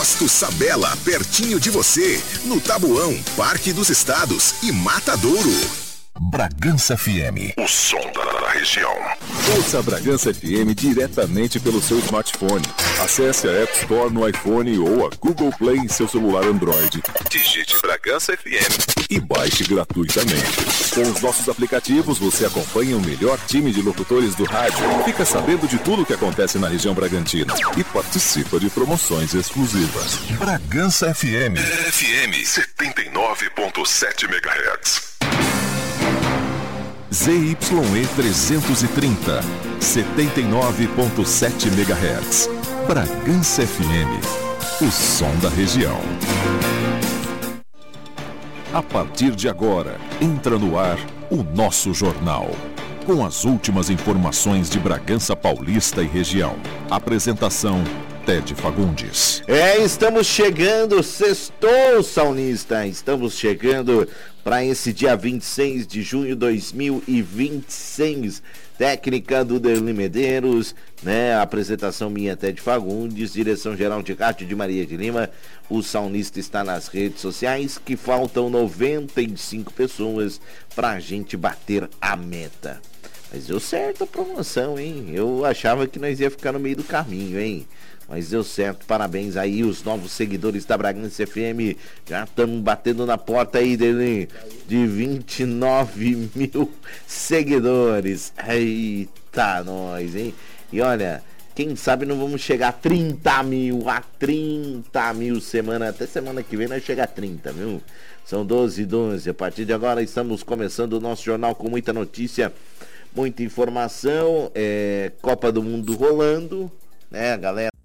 Posto Sabela, pertinho de você, no Tabuão, Parque dos Estados e Matadouro. Bragança FM, o som da região. Ouça a Bragança FM diretamente pelo seu smartphone. Acesse a App Store no iPhone ou a Google Play em seu celular Android. Digite Bragança FM e baixe gratuitamente. Com os nossos aplicativos, você acompanha o melhor time de locutores do rádio, fica sabendo de tudo o que acontece na região bragantina e participa de promoções exclusivas. Bragança FM, FM 79.7 MHz. ZYE 330, 79.7 MHz. Bragança FM, o som da região. A partir de agora, entra no ar o nosso jornal. Com as últimas informações de Bragança Paulista e região. Apresentação, Ted Fagundes. Estamos chegando, sextou, saunista. Estamos chegando para esse dia 26 de junho de 2026. Técnica do Derli Medeiros, né? Apresentação minha, Ted Fagundes, direção geral de Cátia de Maria de Lima. O saunista está nas redes sociais, que faltam 95 pessoas pra gente bater a meta. Mas deu certo a promoção, hein? Eu achava que nós ia ficar no meio do caminho, hein? Mas deu certo, parabéns aí, os novos seguidores da Bragança FM. Já estamos batendo na porta aí de 29 mil seguidores. Eita, nós, hein? E olha, quem sabe não vamos chegar a 30 mil, até semana que vem nós chegamos a 30, viu? São 12h12, a partir de agora estamos começando o nosso jornal com muita notícia, muita informação, Copa do Mundo rolando, né, galera?